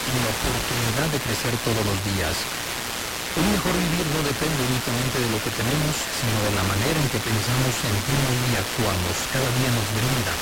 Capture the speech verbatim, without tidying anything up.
y la oportunidad de crecer todos los días. Un mejor vivir no depende únicamente de lo que tenemos, sino de la manera en que pensamos, sentimos y actuamos. Cada día nos brinda